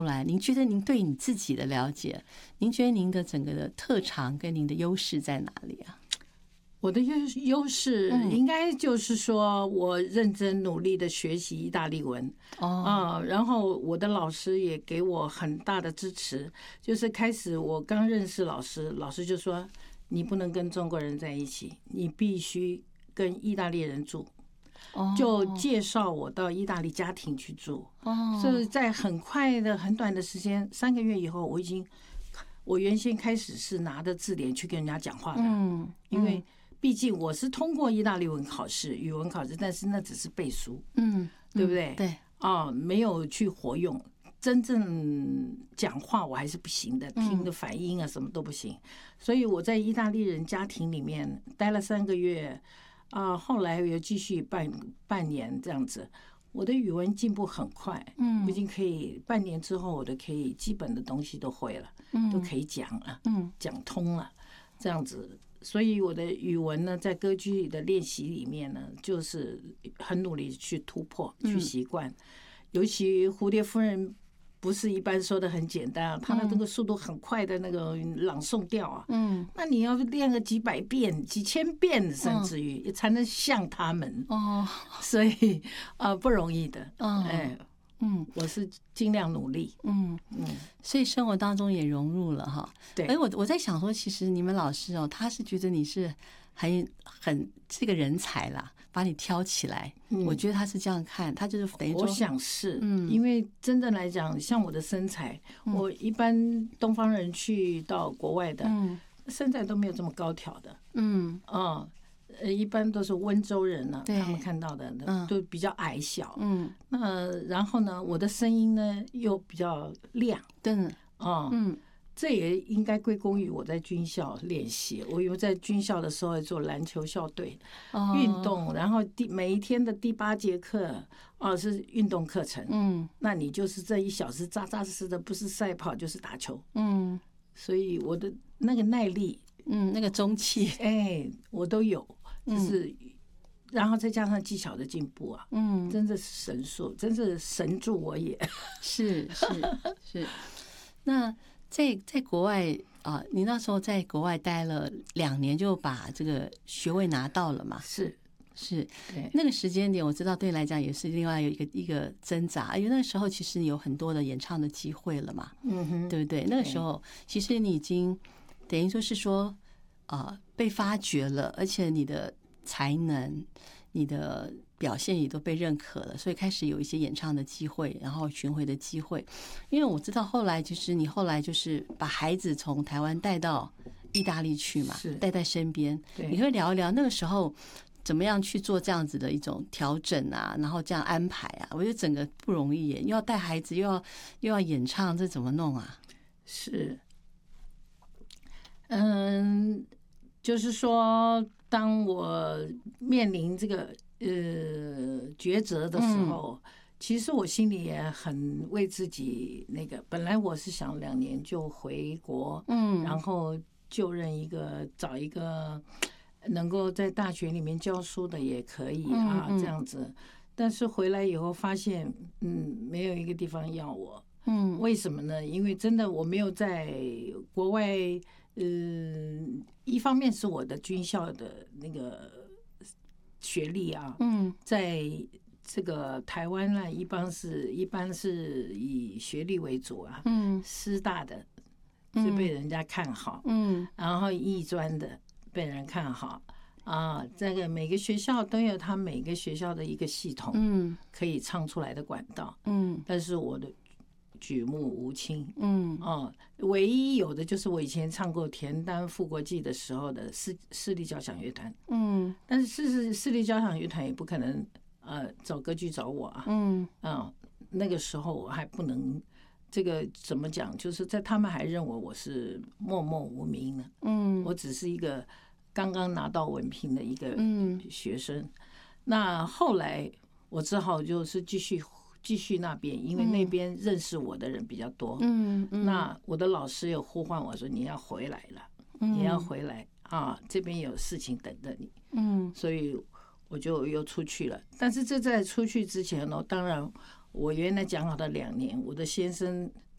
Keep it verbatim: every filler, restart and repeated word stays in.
来，您觉得您对你自己的了解，您觉得您的整个的特长跟您的优势在哪里啊？ 我的优优势应该就是说我认真努力的学习意大利文啊、呃，然后我的老师也给我很大的支持。就是开始我刚认识老师，老师就说你不能跟中国人在一起，你必须跟意大利人住。就介绍我到意大利家庭去住，所以在很快的很短的时间，三个月以后，我已经我原先开始是拿着字典去跟人家讲话的，嗯，因为毕竟我是通过意大利文考试、语文考试，但是那只是背书，嗯，对不对？ 对， 哦，没有去活用，真正讲话我还是不行的，听的反应啊什么都不行，所以我在意大利人家庭里面待了三个月。啊，后来又继续半半年这样子，我的语文进步很快，嗯，我已经可以半年之后，我都可以基本的东西都会了，嗯，都可以讲了，嗯，讲通了，这样子，所以我的语文呢，在歌剧的练习里面呢，就是很努力去突破、去习惯，尤其蝴蝶夫人。不是一般说的很简单，他的这个速度很快的那个朗诵调啊，嗯，那你要练个几百遍、几千遍，甚至于才能像他们哦，所以啊、呃、不容易的，嗯，哎，嗯，我是尽量努力，嗯嗯，所以生活当中也融入了哈。 对， 哎，我我在想说，其实你们老师哦，他是觉得你是很很是个人才啦。把你挑起来，嗯、我觉得他是这样看，他就是等于说， 我想是，嗯，因为真正来讲，像我的身材，嗯、我一般东方人去到国外的，嗯，身材都没有这么高挑的，嗯，哦，呃，一般都是温州人呢、啊，他们看到的都比较矮小，嗯，那然后呢，我的声音呢又比较亮， 对， 哦，嗯。这也应该归功于我在军校练习。我有在军校的时候做篮球校队运动，然后第每一天的第八节课哦是运动课程，嗯，那你就是这一小时扎扎实实的，不是赛跑就是打球，嗯，所以我的那个耐力， 嗯，那个中气， 哎，我都有，就是。然后再加上技巧的进步啊，嗯，真的是神速，真是神助我也， 是是是，那。在在国外啊，你那时候在国外待了两年，就把这个学位拿到了嘛？ 是是，那个时间点，我知道对你来讲也是另外有一个一个挣扎，因为那时候其实你有很多的演唱的机会了嘛，嗯哼，对不对？那个时候其实你已经等于说是说啊、呃、被发掘了，而且你的才能、你的表现也都被认可了，所以开始有一些演唱的机会，然后巡回的机会。因为我知道后来就是你后来就是把孩子从台湾带到意大利去嘛，带在身边。你会聊一聊那个时候怎么样去做这样子的一种调整啊，然后这样安排啊？我觉得整个不容易耶，又要带孩子，又要又要演唱，这怎么弄啊？ 是，嗯，就是说，当我面临这个。呃，抉择的时候，嗯、其实我心里也很为自己那个。本来我是想两年就回国，嗯，然后就任一个找一个能够在大学里面教书的也可以啊，嗯嗯这样子。但是回来以后发现，嗯，没有一个地方要我，嗯，为什么呢？因为真的我没有在国外，嗯、呃，一方面是我的军校的那个。学历啊，嗯，在这个台湾呢，一般是一般是以学历为主啊，嗯，师大的是被人家看好，嗯，然后艺专的被人看好啊，这个每个学校都有他每个学校的一个系统，嗯，可以唱出来的管道，嗯，但是我的举目无亲，嗯，哦，唯一有的就是我以前唱过田单复国记的时候的市市立交响乐团，嗯，但是市市立交响乐团也不可能呃找歌剧找我啊，嗯，啊，那个时候我还不能，这个怎么讲？就是在他们还认为我是默默无名呢，嗯，我只是一个刚刚拿到文凭的一个学生，嗯、那后来我只好就是继续。继续那边，因为那边认识我的人比较多。嗯嗯，那我的老师有呼唤我说：“你要回来了，嗯、你要回来啊，这边有事情等着你。”嗯，所以我就又出去了。但是这在出去之前呢，当然我原来讲好的两年，我的先生